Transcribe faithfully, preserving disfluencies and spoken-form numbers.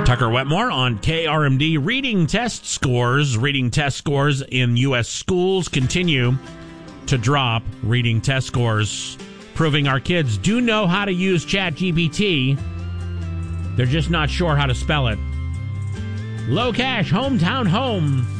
Tucker Wetmore on K R M D. Reading test scores. Reading test scores in U S schools continue to drop. Reading test scores proving our kids do know how to use ChatGPT. They're just not sure how to spell it. Low Cash Hometown Home